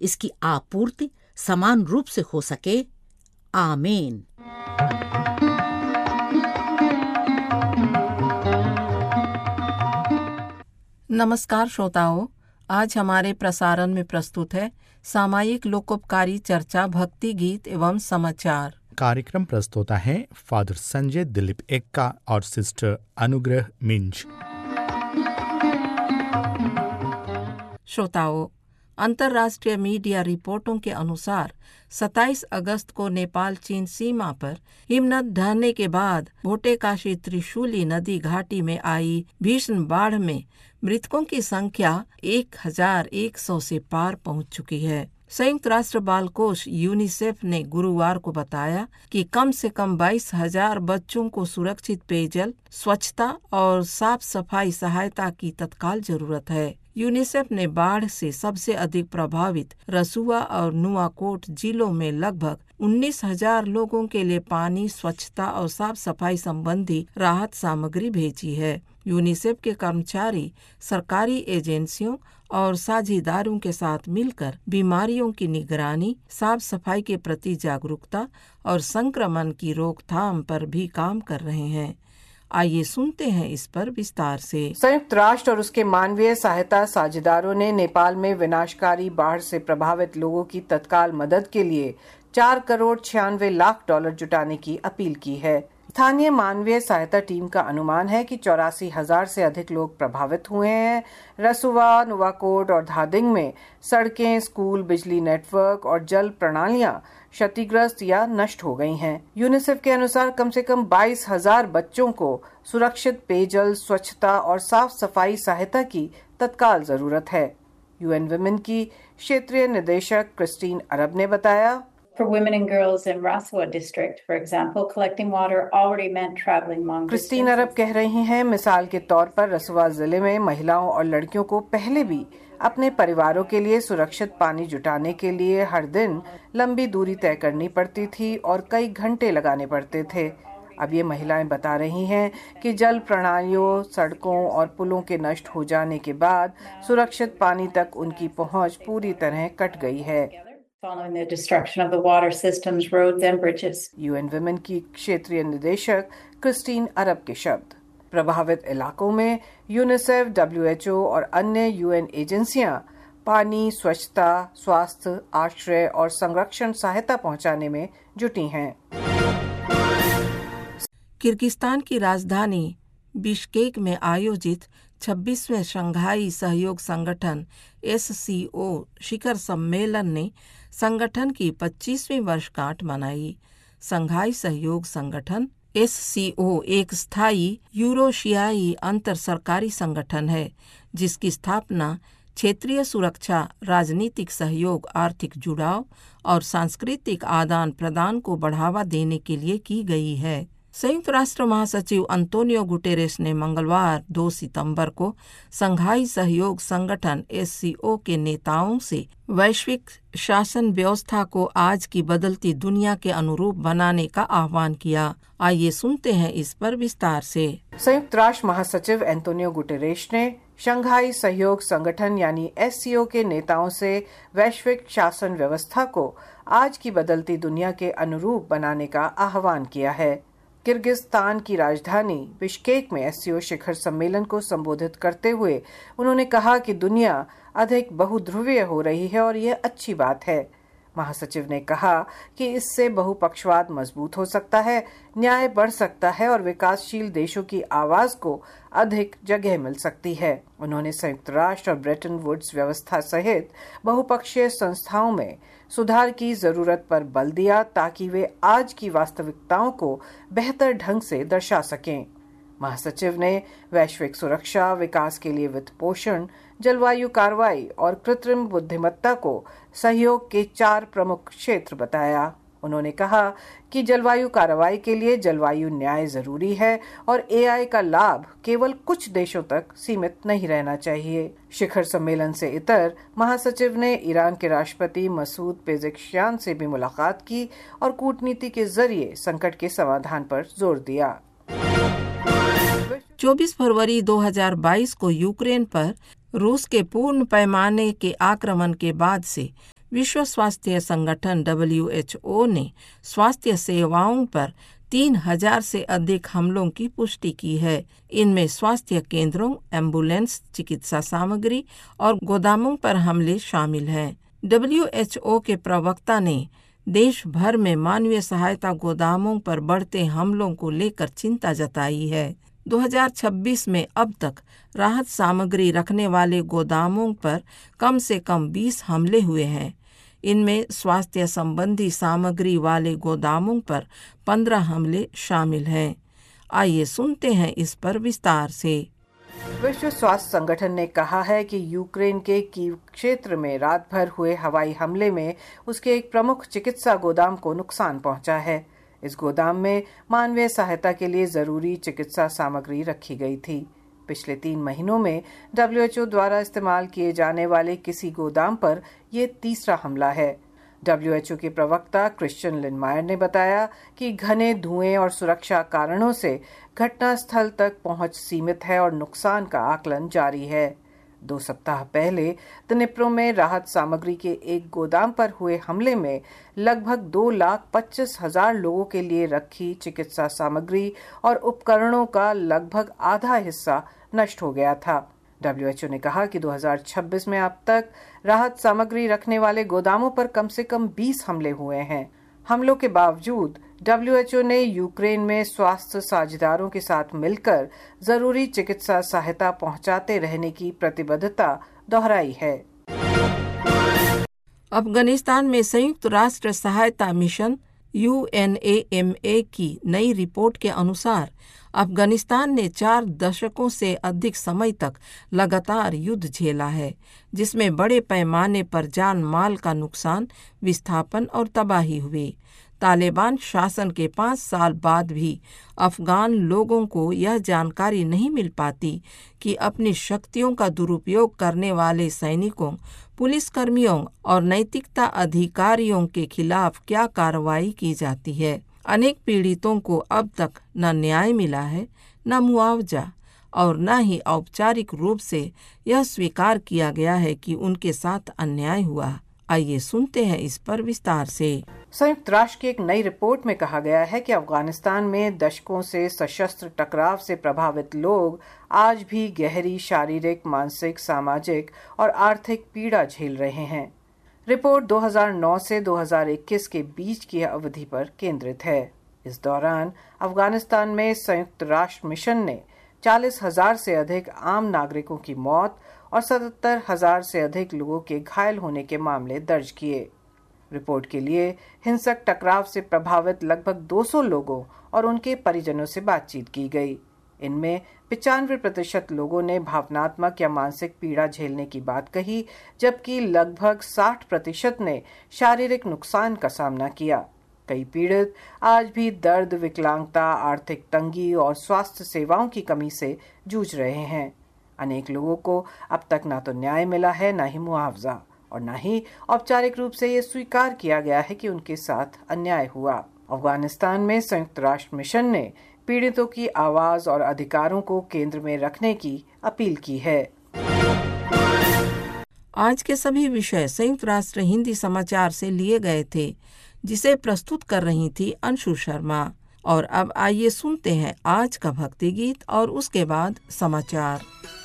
इसकी आपूर्ति समान रूप से हो सके। आमीन। नमस्कार श्रोताओं, आज हमारे प्रसारण में प्रस्तुत है सामायिक लोकोपकारी चर्चा, भक्ति गीत एवं समाचार। कार्यक्रम प्रस्तुता है फादर संजय दिलीप एक्का और सिस्टर अनुग्रह मिंज। श्रोताओं, अंतर्राष्ट्रीय मीडिया रिपोर्टों के अनुसार 27 अगस्त को नेपाल चीन सीमा पर हिमनद ढहने के बाद भोटेकाशी त्रिशूली नदी घाटी में आई भीषण बाढ़ में मृतकों की संख्या 1100 से पार पहुंच चुकी है। संयुक्त राष्ट्र बाल कोष यूनिसेफ ने गुरुवार को बताया कि कम से कम 22,000 बच्चों को सुरक्षित पेयजल, स्वच्छता और साफ सफाई सहायता की तत्काल जरूरत है। यूनिसेफ ने बाढ़ से सबसे अधिक प्रभावित रसुआ और नुआकोट जिलों में लगभग 19,000 लोगों के लिए पानी, स्वच्छता और साफ सफाई संबंधी राहत सामग्री भेजी है। यूनिसेफ के कर्मचारी सरकारी एजेंसियों और साझेदारों के साथ मिलकर बीमारियों की निगरानी, साफ सफाई के प्रति जागरूकता और संक्रमण की रोकथाम पर भी काम कर रहे हैं। आइए सुनते हैं इस पर विस्तार से। संयुक्त राष्ट्र और उसके मानवीय सहायता साझेदारों ने नेपाल में विनाशकारी बाढ़ से प्रभावित लोगों की तत्काल मदद के लिए $4.96 करोड़ जुटाने की अपील की है। स्थानीय मानवीय सहायता टीम का अनुमान है कि 84,000 से अधिक लोग प्रभावित हुए हैं। रसुवा, नुवाकोट और धादिंग में सड़कें, स्कूल, बिजली नेटवर्क और जल प्रणालियां क्षतिग्रस्त या नष्ट हो गई हैं। यूनिसेफ के अनुसार कम से कम 22,000 बच्चों को सुरक्षित पेयजल, स्वच्छता और साफ सफाई सहायता की तत्काल जरूरत है। यूएन वुमेन की क्षेत्रीय निदेशक क्रिस्टीन अरब ने बताया, For women and girls in Raswa district, for example, collecting water already meant traveling long distances. Christine अरब कह रही हैं, मिसाल के तौर पर रसुआ जिले में महिलाओं और लड़कियों को पहले भी अपने परिवारों के लिए सुरक्षित पानी जुटाने के लिए हर दिन लंबी दूरी तय करनी पड़ती थी और कई घंटे लगाने पड़ते थे। अब ये महिलाएं बता रही हैं कि जल प्रणालियों, सड़कों और पुलों के नष्ट हो जाने के बाद सुरक्षित पानी तक उनकी पहुंच पूरी तरह कट गई है। Following the destruction of the water systems, roads and bridges. UN women की क्षेत्रीय निदेशक क्रिस्टीन अरब के शब्द। प्रभावित इलाकों में यूनिसेफ, डब्ल्यूएचओ और अन्य यूएन एजेंसियां पानी, स्वच्छता, स्वास्थ्य, आश्रय और संरक्षण सहायता पहुंचाने में जुटी हैं। किर्गिस्तान की राजधानी बिश्केक में आयोजित 26वें शंघाई सहयोग संगठन SCO शिखर सम्मेलन ने संगठन की 25वीं वर्षगांठ मनाई। शंघाई सहयोग संगठन SCO एक स्थायी यूरोशियाई अंतर सरकारी संगठन है जिसकी स्थापना क्षेत्रीय सुरक्षा, राजनीतिक सहयोग, आर्थिक जुड़ाव और सांस्कृतिक आदान प्रदान को बढ़ावा देने के लिए की गई है। संयुक्त राष्ट्र महासचिव अंतोनियो गुटेरेस ने मंगलवार 2 सितंबर को शंघाई सहयोग संगठन SCO के नेताओं से वैश्विक शासन व्यवस्था को आज की बदलती दुनिया के अनुरूप बनाने का आह्वान किया। आइए सुनते हैं इस पर विस्तार से। संयुक्त राष्ट्र महासचिव एंटोनियो गुटेरेस ने शंघाई सहयोग संगठन यानी SCO के नेताओं से वैश्विक शासन व्यवस्था को आज की बदलती दुनिया के अनुरूप बनाने का आह्वान किया है। किर्गिस्तान की राजधानी बिश्केक में SCO शिखर सम्मेलन को संबोधित करते हुए उन्होंने कहा कि दुनिया अधिक बहुध्रुवीय हो रही है और यह अच्छी बात है। महासचिव ने कहा कि इससे बहुपक्षवाद मजबूत हो सकता है, न्याय बढ़ सकता है और विकासशील देशों की आवाज को अधिक जगह मिल सकती है। उन्होंने संयुक्त राष्ट्र और ब्रेटन वुड्स व्यवस्था सहित बहुपक्षीय संस्थाओं में सुधार की जरूरत पर बल दिया ताकि वे आज की वास्तविकताओं को बेहतर ढंग से दर्शा सकें। महासचिव ने वैश्विक सुरक्षा, विकास के लिए वित्त पोषण, जलवायु कार्रवाई और कृत्रिम बुद्धिमत्ता को सहयोग के 4 प्रमुख क्षेत्र बताया। उन्होंने कहा कि जलवायु कार्रवाई के लिए जलवायु न्याय जरूरी है और AI का लाभ केवल कुछ देशों तक सीमित नहीं रहना चाहिए। शिखर सम्मेलन से इतर महासचिव ने ईरान के राष्ट्रपति मसूद पेज़ेश्कियान से भी मुलाकात की और कूटनीति के जरिए संकट के समाधान पर जोर दिया। 24 फरवरी 2022 को यूक्रेन पर रूस के पूर्ण पैमाने के आक्रमण के बाद से विश्व स्वास्थ्य संगठन WHO ने स्वास्थ्य सेवाओं पर 3000 से अधिक हमलों की पुष्टि की है। इनमें स्वास्थ्य केंद्रों, एम्बुलेंस, चिकित्सा सामग्री और गोदामों पर हमले शामिल हैं। WHO के प्रवक्ता ने देश भर में मानवीय सहायता गोदामों पर बढ़ते हमलों को लेकर चिंता जताई है। 2026 में अब तक राहत सामग्री रखने वाले गोदामों पर कम से कम 20 हमले हुए हैं। इनमें स्वास्थ्य संबंधी सामग्री वाले गोदामों पर 15 हमले शामिल हैं। आइए सुनते हैं इस पर विस्तार से। विश्व स्वास्थ्य संगठन ने कहा है कि यूक्रेन के कीव क्षेत्र में रात भर हुए हवाई हमले में उसके एक प्रमुख चिकित्सा गोदाम को नुकसान पहुंचा है। इस गोदाम में मानवीय सहायता के लिए जरूरी चिकित्सा सामग्री रखी गई थी। पिछले 3 महीनों में WHO द्वारा इस्तेमाल किए जाने वाले किसी गोदाम पर ये तीसरा हमला है। WHO के प्रवक्ता क्रिश्चियन लिंडमायर ने बताया कि घने धुएं और सुरक्षा कारणों से घटनास्थल तक पहुंच सीमित है और नुकसान का आकलन जारी है। 2 सप्ताह पहले दनिप्रो में राहत सामग्री के एक गोदाम पर हुए हमले में लगभग 2,25,000 लोगों के लिए रखी चिकित्सा सामग्री और उपकरणों का लगभग आधा हिस्सा नष्ट हो गया था। WHO ने कहा कि 2026 में अब तक राहत सामग्री रखने वाले गोदामों पर कम से कम 20 हमले हुए हैं। हमलों के बावजूद WHO ने यूक्रेन में स्वास्थ्य साझेदारों के साथ मिलकर जरूरी चिकित्सा सहायता पहुंचाते रहने की प्रतिबद्धता दोहराई है। अफगानिस्तान में संयुक्त राष्ट्र सहायता मिशन UNAMA की नई रिपोर्ट के अनुसार अफगानिस्तान ने 4 दशकों से अधिक समय तक लगातार युद्ध झेला है, जिसमें बड़े पैमाने पर जान माल का नुकसान, विस्थापन और तबाही हुई। तालिबान शासन के 5 साल बाद भी अफगान लोगों को यह जानकारी नहीं मिल पाती कि अपनी शक्तियों का दुरुपयोग करने वाले सैनिकों, पुलिसकर्मियों और नैतिकता अधिकारियों के खिलाफ क्या कार्रवाई की जाती है। अनेक पीड़ितों को अब तक न न्याय मिला है, न मुआवजा, और न ही औपचारिक रूप से यह स्वीकार किया गया है कि उनके साथ अन्याय हुआ। आइए सुनते हैं इस पर विस्तार से। संयुक्त राष्ट्र की एक नई रिपोर्ट में कहा गया है कि अफगानिस्तान में दशकों से सशस्त्र टकराव से प्रभावित लोग आज भी गहरी शारीरिक, मानसिक, सामाजिक और आर्थिक पीड़ा झेल रहे हैं। रिपोर्ट 2009 से 2021 के बीच की अवधि पर केंद्रित है। इस दौरान अफगानिस्तान में संयुक्त राष्ट्र मिशन ने 40,000 से अधिक आम नागरिकों की मौत और 77,000 से अधिक लोगों के घायल होने के मामले दर्ज किए। रिपोर्ट के लिए हिंसक टकराव से प्रभावित लगभग 200 लोगों और उनके परिजनों से बातचीत की गई। इनमें 95% लोगों ने भावनात्मक या मानसिक पीड़ा झेलने की बात कही, जबकि लगभग 60% ने शारीरिक नुकसान का सामना किया। कई पीड़ित आज भी दर्द, विकलांगता, आर्थिक तंगी और स्वास्थ्य सेवाओं की कमी से जूझ रहे हैं। अनेक लोगों को अब तक न तो न्याय मिला है, न ही मुआवजा, और न ही औपचारिक रूप से ये स्वीकार किया गया है कि उनके साथ अन्याय हुआ। अफगानिस्तान में संयुक्त राष्ट्र मिशन ने पीड़ितों की आवाज और अधिकारों को केंद्र में रखने की अपील की है। आज के सभी विषय संयुक्त राष्ट्र हिंदी समाचार से लिए गए थे, जिसे प्रस्तुत कर रही थी अंशु शर्मा। और अब आइए सुनते हैं आज का भक्ति गीत और उसके बाद समाचार।